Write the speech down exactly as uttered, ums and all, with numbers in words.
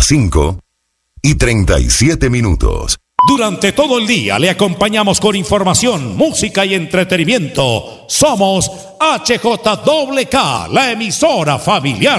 las cinco y treinta y siete minutos. Durante todo el día le acompañamos con información, música y entretenimiento. Somos H J K K, la emisora familiar.